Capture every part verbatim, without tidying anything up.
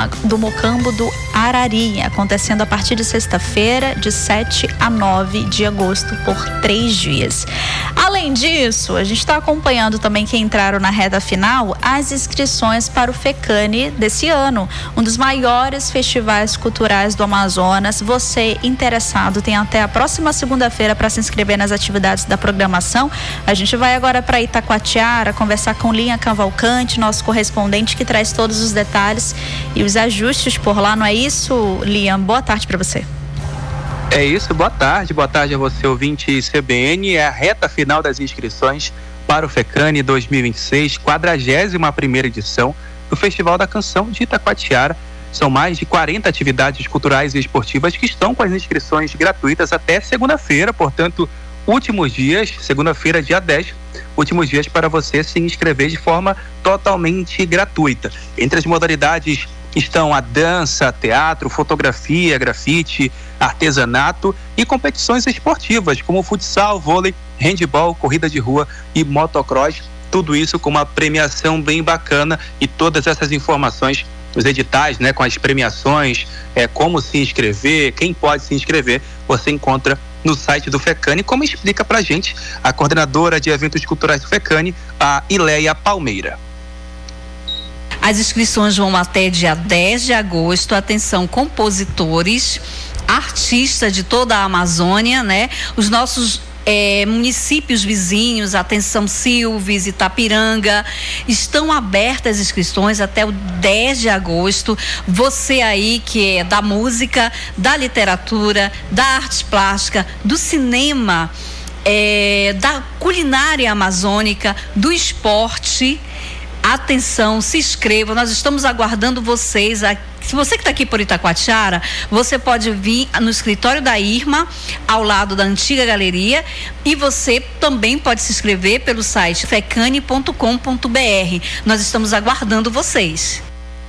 do Mocambo do Arari, acontecendo a partir de sexta-feira, de sete a nove de agosto, por três dias. Além disso, a gente está acompanhando também que entraram na reta final as inscrições para o FECANI desse ano, um dos maiores festivais culturais do Amazonas. Você interessado tem até a próxima segunda-feira para se inscrever nas atividades da programação. A gente vai agora para Itacoatiara conversar com Lian Cavalcante, nosso correspondente, que traz todos os detalhes e os ajustes por lá, não é isso, Lian? Boa tarde para você. É isso, boa tarde, boa tarde a você, ouvinte C B N. É a reta final das inscrições para o FECANI dois mil e vinte e seis, quadragésima primeira edição do Festival da Canção de Itacoatiara. São mais de quarenta atividades culturais e esportivas que estão com as inscrições gratuitas até segunda-feira, portanto, últimos dias, segunda-feira, dia dez, últimos dias para você se inscrever de forma totalmente gratuita. Entre as modalidades estão a dança, teatro, fotografia, grafite, artesanato e competições esportivas como futsal, vôlei, handebol, corrida de rua e motocross. Tudo isso com uma premiação bem bacana, e todas essas informações, os editais, né, com as premiações, é, como se inscrever, quem pode se inscrever, você encontra no site do FECANI, como explica pra gente a coordenadora de eventos culturais do FECANI, a Ileia Palmeira. As inscrições vão até dia dez de agosto. Atenção, compositores, artistas de toda a Amazônia, né? Os nossos é, municípios vizinhos, atenção, Silves, Itapiranga, estão abertas as inscrições até o dez de agosto. Você aí que é da música, da literatura, da arte plástica, do cinema, é, da culinária amazônica, do esporte, atenção, se inscreva, nós estamos aguardando vocês aqui. Se você que está aqui por Itacoatiara, você pode vir no escritório da Irma, ao lado da antiga galeria, e você também pode se inscrever pelo site fecani ponto com ponto b r. Nós estamos aguardando vocês.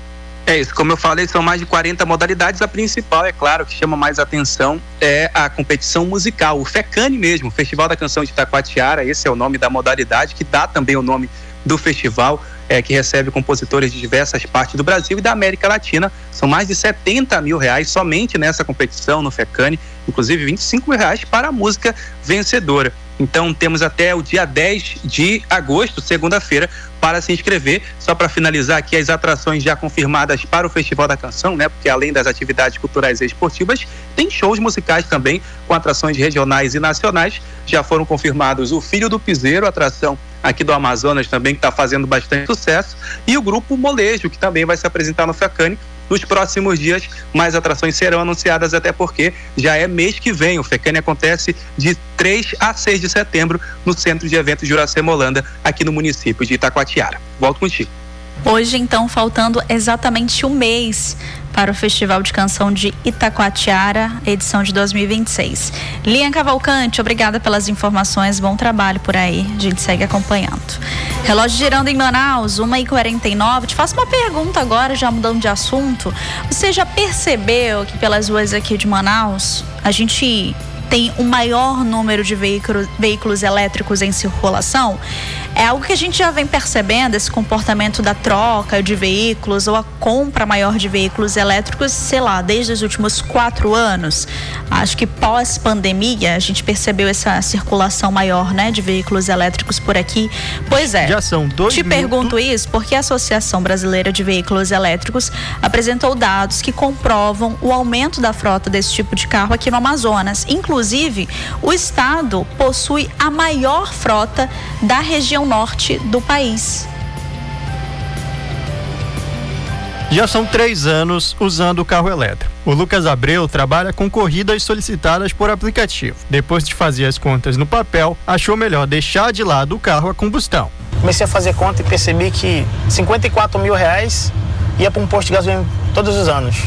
É isso, como eu falei, são mais de quarenta modalidades. A principal, é claro, que chama mais atenção é a competição musical, o FECANI mesmo, Festival da Canção de Itacoatiara. Esse é o nome da modalidade, que dá também o nome do festival, é, que recebe compositores de diversas partes do Brasil e da América Latina. São mais de setenta mil reais somente nessa competição no FECANI, inclusive vinte e cinco mil reais para a música vencedora. Então temos até o dia dez de agosto, segunda-feira, para se inscrever. Só para finalizar aqui as atrações já confirmadas para o Festival da Canção, né? Porque além das atividades culturais e esportivas, tem shows musicais também, com atrações regionais e nacionais. Já foram confirmados o Filho do Piseiro, atração aqui do Amazonas também, que está fazendo bastante sucesso, e o Grupo Molejo, que também vai se apresentar no FECANI. Nos próximos dias, mais atrações serão anunciadas, até porque já é mês que vem. O FECANI acontece de três a seis de setembro no Centro de Eventos Juracema Holanda, aqui no município de Itacoatiara. Volto contigo. Hoje, então, faltando exatamente um mês para o Festival de Canção de Itacoatiara, edição de dois mil e vinte e seis. Lian Cavalcante, obrigada pelas informações, bom trabalho por aí, a gente segue acompanhando. Relógio girando em Manaus, uma e quarenta e nove. Te faço uma pergunta agora, já mudando de assunto. Você já percebeu que pelas ruas aqui de Manaus, a gente tem um maior número de veículos, veículos elétricos em circulação? É algo que a gente já vem percebendo, esse comportamento da troca de veículos ou a compra maior de veículos elétricos, sei lá, desde os últimos quatro anos. Acho que pós-pandemia a gente percebeu essa circulação maior, né, de veículos elétricos por aqui. Pois é, já são dois te mil... pergunto isso porque a Associação Brasileira de Veículos Elétricos apresentou dados que comprovam o aumento da frota desse tipo de carro aqui no Amazonas. Inclusive, o estado possui a maior frota da região norte do país. Já são três anos usando o carro elétrico. O Lucas Abreu trabalha com corridas solicitadas por aplicativo. Depois de fazer as contas no papel, achou melhor deixar de lado o carro a combustão. Comecei a fazer conta e percebi que cinquenta e quatro mil reais ia para um posto de gasolina todos os anos.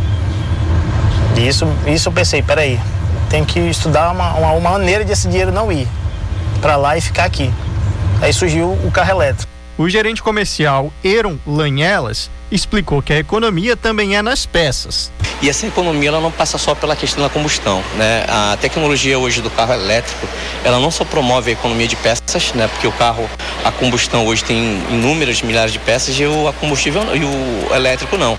E isso, isso eu pensei, peraí, tem que estudar uma, uma, uma maneira de esse dinheiro não ir para lá e ficar aqui. Aí surgiu o carro elétrico. O gerente comercial Eron Lanhelas explicou que a economia também é nas peças. E essa economia ela não passa só pela questão da combustão, né? A tecnologia hoje do carro elétrico, ela não só promove a economia de peças, né? Porque o carro, a combustão hoje tem inúmeras milhares de peças e o a combustível e o elétrico não.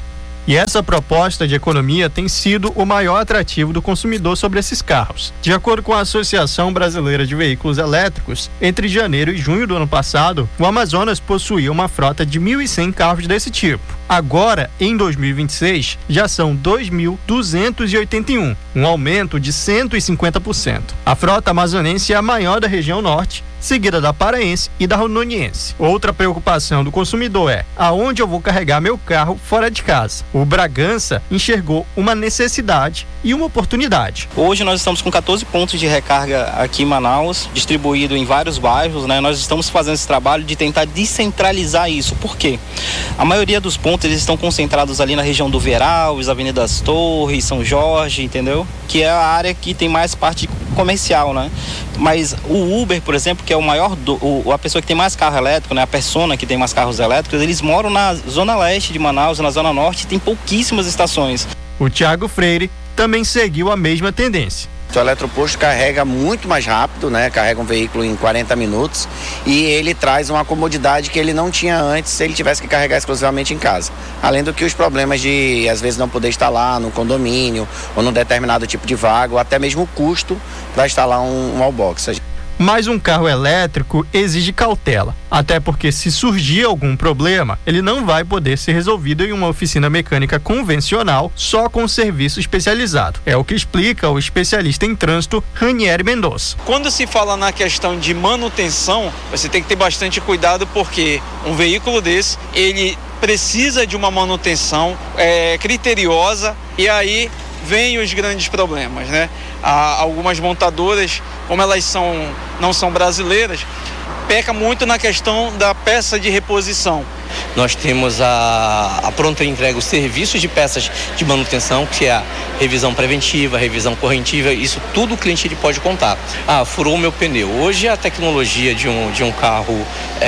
E essa proposta de economia tem sido o maior atrativo do consumidor sobre esses carros. De acordo com a Associação Brasileira de Veículos Elétricos, entre janeiro e junho do ano passado, o Amazonas possuía uma frota de mil e cem carros desse tipo. Agora, em dois mil e vinte e seis, já são dois mil duzentos e oitenta e um, um aumento de cento e cinquenta por cento. A frota amazonense é a maior da região norte, seguida da paraense e da rondoniense. Outra preocupação do consumidor é aonde eu vou carregar meu carro fora de casa. O Bragança enxergou uma necessidade e uma oportunidade. Hoje nós estamos com quatorze pontos de recarga aqui em Manaus, distribuído em vários bairros, né? Nós estamos fazendo esse trabalho de tentar descentralizar isso. Por quê? A maioria dos pontos eles estão concentrados ali na região do Veral, Avenida das Torres, São Jorge, entendeu? Que é a área que tem mais parte comercial, né? Mas o Uber, por exemplo, que é o maior, do, o, a pessoa que tem mais carro elétrico, né? A persona que tem mais carros elétricos, eles moram na zona leste de Manaus, na zona norte, tem pouquíssimas estações. O Thiago Freire também seguiu a mesma tendência. O eletroposto carrega muito mais rápido, né? Carrega um veículo em quarenta minutos e ele traz uma comodidade que ele não tinha antes se ele tivesse que carregar exclusivamente em casa. Além do que os problemas de, às vezes, não poder instalar no condomínio ou num determinado tipo de vaga, ou até mesmo o custo para instalar um, um wallbox. Mas um carro elétrico exige cautela, até porque se surgir algum problema, ele não vai poder ser resolvido em uma oficina mecânica convencional só com serviço especializado. É o que explica o especialista em trânsito Ranieri Mendonça. Quando se fala na questão de manutenção, você tem que ter bastante cuidado porque um veículo desse, ele precisa de uma manutenção é, criteriosa e aí vem os grandes problemas, né? Há algumas montadoras, como elas são, não são brasileiras, peca muito na questão da peça de reposição. Nós temos a, a pronta entrega, os serviços de peças de manutenção, que é a revisão preventiva, revisão corretiva, isso tudo o cliente ele pode contar. Ah, furou o meu pneu. Hoje a tecnologia de um, de um carro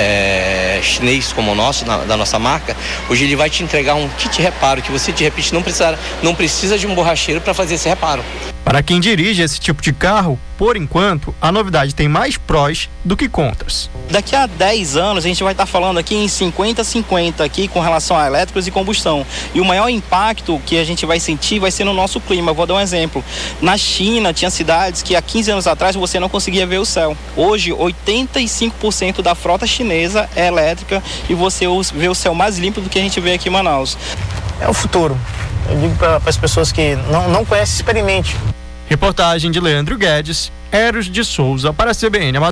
é, chinês como o nosso, na, da nossa marca, hoje ele vai te entregar um kit de reparo que você de repente não precisa, não precisa de um borracheiro para fazer esse reparo. Para quem dirige esse tipo de carro, por enquanto, a novidade tem mais prós do que contras. Daqui a dez anos a gente vai estar falando aqui em cinquenta a cinquenta aqui com relação a elétricos e combustão. E o maior impacto que a gente vai sentir vai ser no nosso clima. Vou dar um exemplo. Na China tinha cidades que há quinze anos atrás você não conseguia ver o céu. Hoje oitenta e cinco por cento da frota chinesa é elétrica e você vê o céu mais limpo do que a gente vê aqui em Manaus. É o futuro. Eu digo para as pessoas que não, não conhecem, experimente. Reportagem de Leandro Guedes, Eros de Souza para a C B N.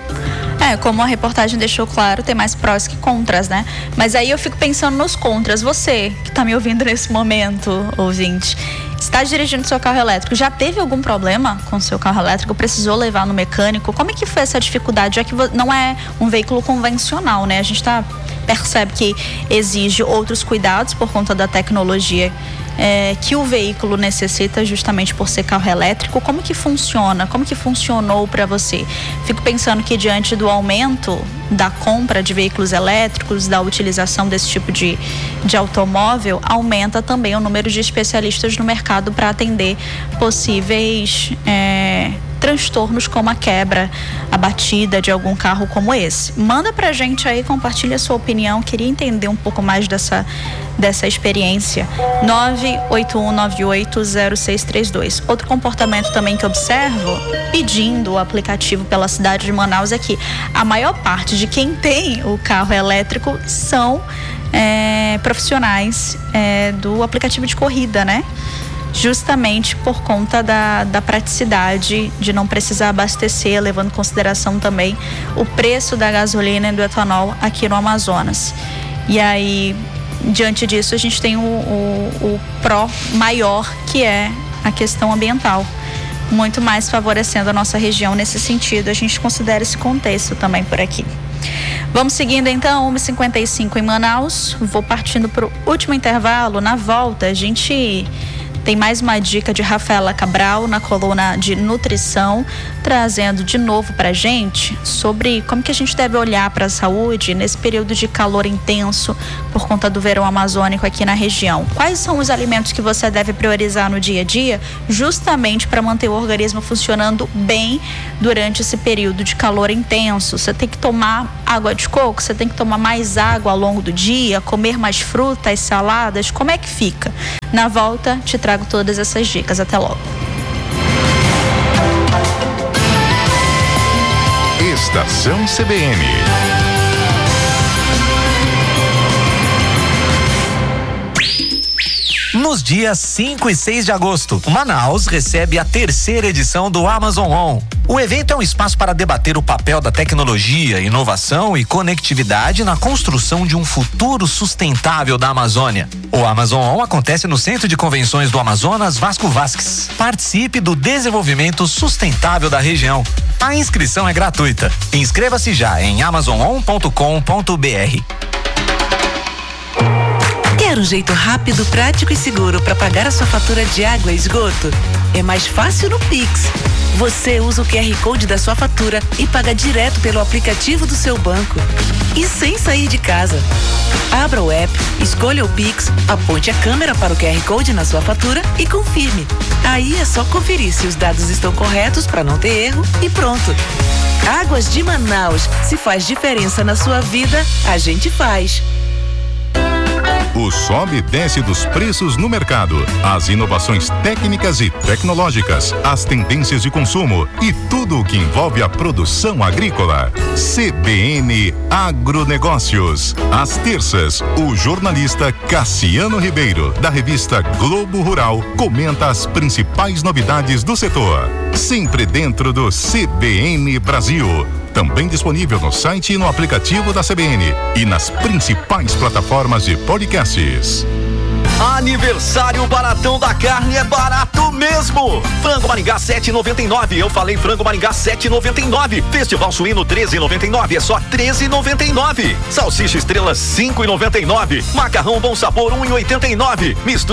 É, como a reportagem deixou claro, tem mais prós que contras, né? Mas aí eu fico pensando nos contras. Você que está me ouvindo nesse momento, ouvinte, está dirigindo seu carro elétrico, já teve algum problema com seu carro elétrico? Precisou levar no mecânico? Como é que foi essa dificuldade? Já que não é um veículo convencional, né? A gente tá, percebe que exige outros cuidados por conta da tecnologia É, que o veículo necessita justamente por ser carro elétrico. Como que funciona? Como que funcionou para você? Fico pensando que diante do aumento da compra de veículos elétricos, da utilização desse tipo de, de automóvel, aumenta também o número de especialistas no mercado para atender possíveis é, transtornos como a quebra, a batida de algum carro como esse. Manda pra gente aí, compartilha a sua opinião, queria entender um pouco mais dessa, dessa experiência. nove oito um nove oito zero seis três dois. Outro comportamento também que observo, pedindo o aplicativo pela cidade de Manaus, é que a maior parte de quem tem o carro elétrico são é, profissionais é, do aplicativo de corrida, né? Justamente por conta da, da praticidade de não precisar abastecer, levando em consideração também o preço da gasolina e do etanol aqui no Amazonas. E aí, diante disso, a gente tem o, o, o pró maior, que é a questão ambiental, muito mais favorecendo a nossa região nesse sentido. A gente considera esse contexto também por aqui. Vamos seguindo então, uma e cinquenta e cinco em Manaus. Vou partindo para o último intervalo. Na volta, a gente Tem mais uma dica de Rafaela Cabral na coluna de nutrição, trazendo de novo pra gente sobre como que a gente deve olhar para a saúde nesse período de calor intenso por conta do verão amazônico aqui na região. Quais são os alimentos que você deve priorizar no dia a dia, justamente para manter o organismo funcionando bem durante esse período de calor intenso? Você tem que tomar água de coco, você tem que tomar mais água ao longo do dia, comer mais frutas, saladas, como é que fica? Na volta, te trago todas essas dicas. Até logo. Estação C B N. Nos dias cinco e seis de agosto, Manaus recebe a terceira edição do Amazon On. O evento é um espaço para debater o papel da tecnologia, inovação e conectividade na construção de um futuro sustentável da Amazônia. O Amazon On acontece no Centro de Convenções do Amazonas Vasco Vasques. Participe do desenvolvimento sustentável da região. A inscrição é gratuita. Inscreva-se já em amazon on ponto com ponto b r. Quer um jeito rápido, prático e seguro para pagar a sua fatura de água e esgoto? É mais fácil no Pix. Você usa o Q R Code da sua fatura e paga direto pelo aplicativo do seu banco. E sem sair de casa. Abra o app, escolha o Pix, aponte a câmera para o Q R Code na sua fatura e confirme. Aí é só conferir se os dados estão corretos para não ter erro e pronto. Águas de Manaus. Se faz diferença na sua vida, a gente faz. O sobe e desce dos preços no mercado, as inovações técnicas e tecnológicas, as tendências de consumo e tudo o que envolve a produção agrícola. C B N Agronegócios. Às terças, o jornalista Cassiano Ribeiro, da revista Globo Rural, comenta as principais novidades do setor. Sempre dentro do C B N Brasil. Também disponível no site e no aplicativo da C B N e nas principais plataformas de podcasts. Aniversário Baratão da Carne é barato mesmo. Frango Maringá sete reais e noventa e nove. Eu falei frango Maringá sete reais e noventa e nove. Festival suíno treze reais e noventa e nove. É só treze reais e noventa e nove. Salsicha Estrela cinco reais e noventa e nove. Macarrão Bom Sabor um real e oitenta e nove. Mistura